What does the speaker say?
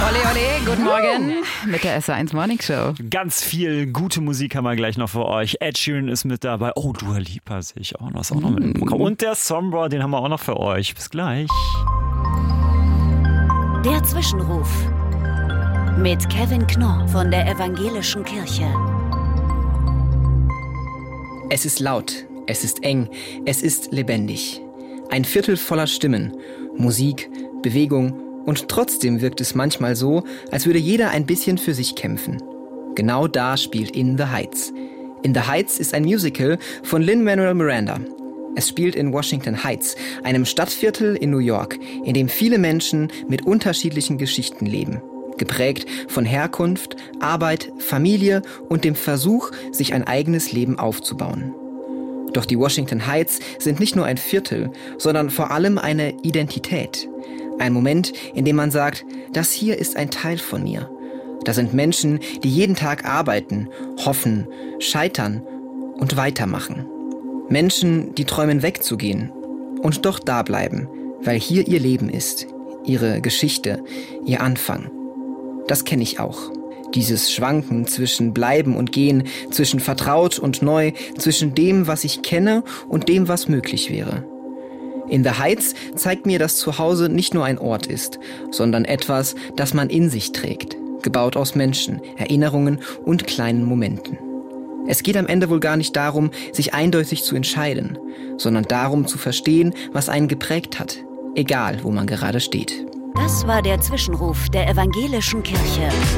Ole, ole, guten Morgen mit der SR1 Morning Show. Ganz viel gute Musik haben wir gleich noch für euch. Ed Sheeran ist mit dabei. Oh, Dua Lipa sehe ich auch noch. Ist auch noch mit im Programm. Und der Sombra, den haben wir auch noch für euch. Bis gleich. Der Zwischenruf mit Kevin Knorr von der Evangelischen Kirche. Es ist laut, es ist eng, es ist lebendig. Ein Viertel voller Stimmen, Musik, Bewegung und trotzdem wirkt es manchmal so, als würde jeder ein bisschen für sich kämpfen. Genau da spielt In the Heights. In the Heights ist ein Musical von Lin-Manuel Miranda. Es spielt in Washington Heights, einem Stadtviertel in New York, in dem viele Menschen mit unterschiedlichen Geschichten leben. Geprägt von Herkunft, Arbeit, Familie und dem Versuch, sich ein eigenes Leben aufzubauen. Doch die Washington Heights sind nicht nur ein Viertel, sondern vor allem eine Identität. Ein Moment, in dem man sagt, das hier ist ein Teil von mir. Da sind Menschen, die jeden Tag arbeiten, hoffen, scheitern und weitermachen. Menschen, die träumen wegzugehen und doch da bleiben, weil hier ihr Leben ist, ihre Geschichte, ihr Anfang. Das kenne ich auch. Dieses Schwanken zwischen Bleiben und Gehen, zwischen vertraut und neu, zwischen dem, was ich kenne und dem, was möglich wäre. In the Heights zeigt mir, dass Zuhause nicht nur ein Ort ist, sondern etwas, das man in sich trägt, gebaut aus Menschen, Erinnerungen und kleinen Momenten. Es geht am Ende wohl gar nicht darum, sich eindeutig zu entscheiden, sondern darum zu verstehen, was einen geprägt hat, egal wo man gerade steht. Das war der Zwischenruf der Evangelischen Kirche.